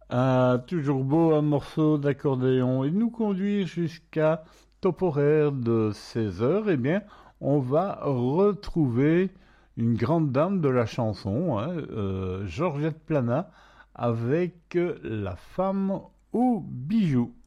Toujours beau un morceau d'accordéon et nous conduire jusqu'à top horaire de 16 heures, eh bien, on va retrouver une grande dame de la chanson, hein, Georgette Plana, avec La femme aux bijoux.